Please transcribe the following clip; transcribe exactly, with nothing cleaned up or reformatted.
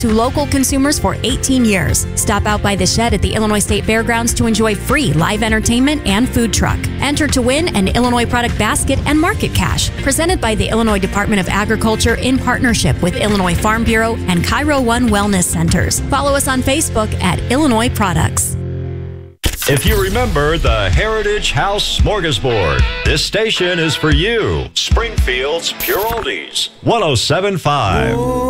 to local consumers for eighteen years. Stop out by the Shed at the Illinois State Fairgrounds to enjoy free live entertainment and food truck. Enter to win an Illinois product basket and market cash, presented by the Illinois Department of Agriculture in partnership with Illinois Farm Bureau and Cairo One Wellness Centers. Follow us on Facebook at Illinois Products. If you remember the Heritage House Smorgasbord, this station is for you. Springfield's Pure Oldies, one oh seven point five.